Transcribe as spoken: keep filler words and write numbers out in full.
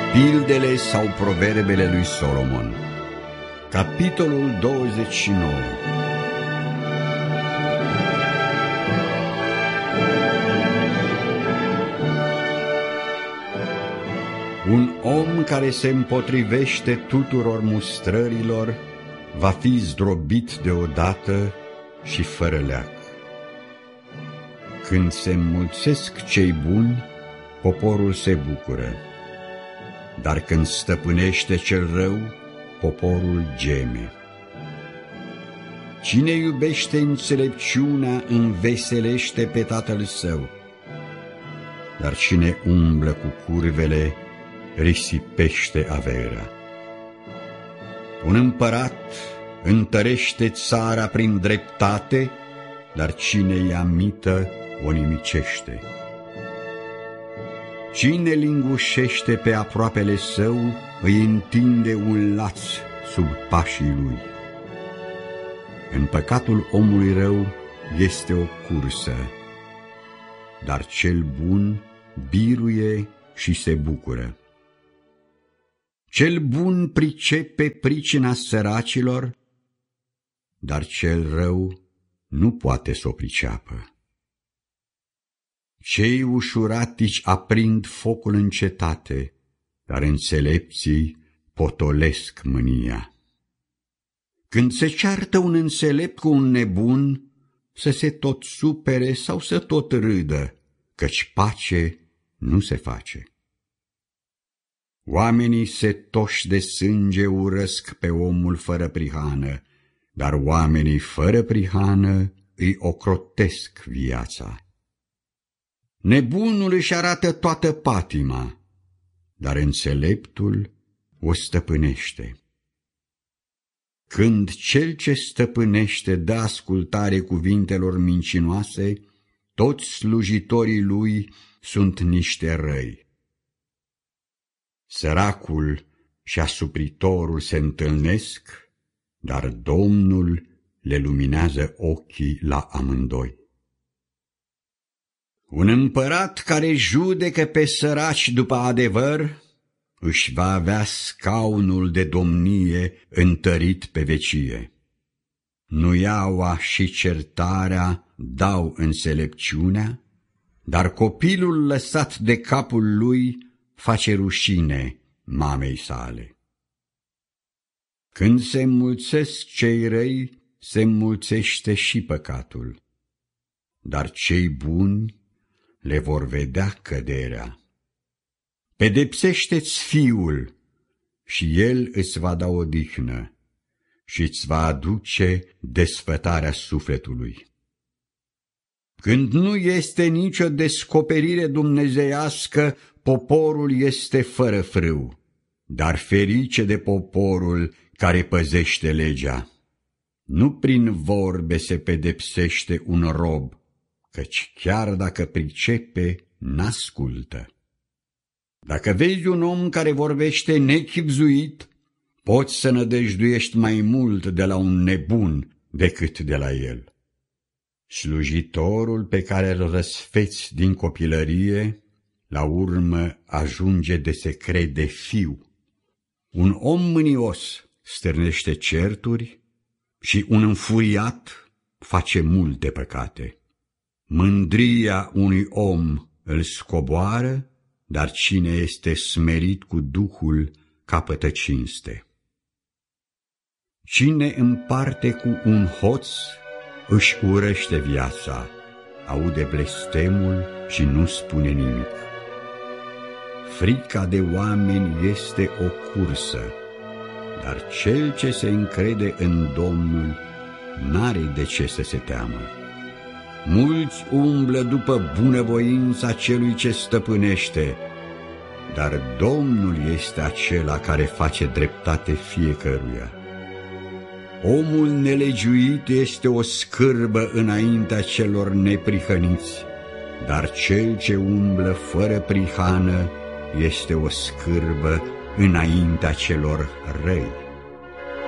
Pildele sau proverbele lui Solomon. Capitolul douăzeci și nouă. Un om care se împotrivește tuturor mustrărilor va fi zdrobit deodată și fără leac. Când se înmulțesc cei buni, poporul se bucură, dar când stăpânește cel rău, poporul geme. Cine iubește înțelepciunea înveselește pe tatăl său, dar cine umblă cu curvele risipește averea. Un împărat întărește țara prin dreptate, dar cine ia mită o nimicește. Cine lingușește pe aproapele său, îi întinde un laț sub pașii lui. În păcatul omului rău este o cursă, dar cel bun biruie și se bucură. Cel bun pricepe pricina săracilor, dar cel rău nu poate să o priceapă. Cei ușuratici aprind focul în cetate, dar înțelepții potolesc mânia. Când se ceartă un înțelept cu un nebun, să se tot supere sau să tot râdă, căci pace nu se face. Oamenii setoși de sânge urăsc pe omul fără prihană, dar oamenii fără prihană îi ocrotesc viața. Nebunul își arată toată patima, dar înțeleptul o stăpânește. Când cel ce stăpânește dă ascultare cuvintelor mincinoase, toți slujitorii lui sunt niște răi. Săracul și asupritorul se întâlnesc, dar Domnul le luminează ochii la amândoi. Un împărat care judecă pe săraci după adevăr își va avea scaunul de domnie întărit pe vecie. Nuiaua și certarea dau înțelepciunea, dar copilul lăsat de capul lui face rușine mamei sale. Când se înmulțesc cei răi, se înmulțește și păcatul, dar cei buni le vor vedea căderea. Pedepsește-ți fiul și el îți va da odihnă și îți va aduce desfătarea sufletului. Când nu este nicio descoperire dumnezeiască, poporul este fără frâu, dar ferice de poporul care păzește legea. Nu prin vorbe se pedepsește un rob, căci chiar dacă pricepe, n-ascultă. Dacă vezi un om care vorbește nechibzuit, poți să nădăjduiești mai mult de la un nebun decât de la el. Slujitorul pe care îl răsfeți din copilărie, la urmă ajunge de se crede fiu. Un om mânios stârnește certuri și un înfuriat face multe păcate. Mândria unui om îl scoboară, dar cine este smerit cu Duhul capătă cinste. Cine împarte cu un hoț își urăște viața, aude blestemul și nu spune nimic. Frica de oameni este o cursă, dar cel ce se încrede în Domnul n-are de ce să se teamă. Mulți umblă după bunăvoința celui ce stăpânește, dar Domnul este acela care face dreptate fiecăruia. Omul nelegiuit este o scârbă înaintea celor neprihăniți, dar cel ce umblă fără prihană este o scârbă înaintea celor răi.